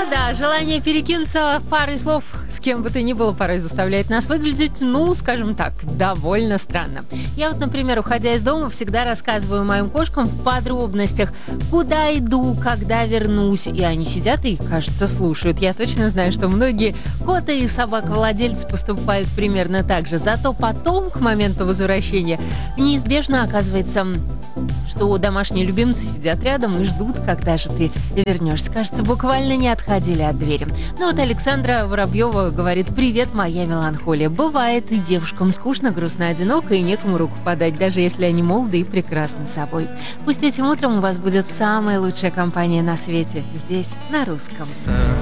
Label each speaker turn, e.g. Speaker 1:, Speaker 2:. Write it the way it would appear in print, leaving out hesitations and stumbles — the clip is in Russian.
Speaker 1: Да, желание перекинуться парой слов с кем бы то ни было порой заставляет нас выглядеть, ну, скажем так, довольно странно. Я вот, например, уходя из дома, всегда рассказываю моим кошкам в подробностях, куда иду, когда вернусь. И они сидят и, кажется, слушают. Я точно знаю, что многие коты и собак-владельцы поступают примерно так же. Зато потом, к моменту возвращения, неизбежно оказывается, что домашние любимцы сидят рядом и ждут, когда же ты вернешься. Кажется, буквально не отходили от двери. Ну вот Александра Воробьева говорит: «Привет, моя меланхолия. Бывает, и девушкам скучно, грустно, одиноко, и некому руку подать, даже если они молоды и прекрасны собой. Пусть этим утром у вас будет самая лучшая компания на свете, здесь, на русском».